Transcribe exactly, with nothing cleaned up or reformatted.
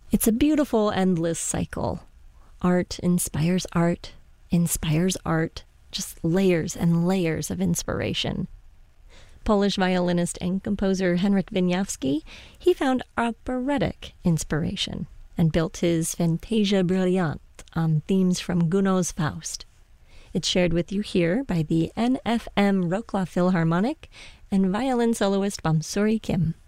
It's a beautiful, endless cycle. Art inspires art, inspires art, just layers and layers of inspiration. Polish violinist and composer Henryk Wieniawski, he found operatic inspiration and built his Fantasia Brilliant on themes from Gounod's Faust. It's shared with you here by the N F M Wrocław Philharmonic and violin soloist Vamsuri Kim.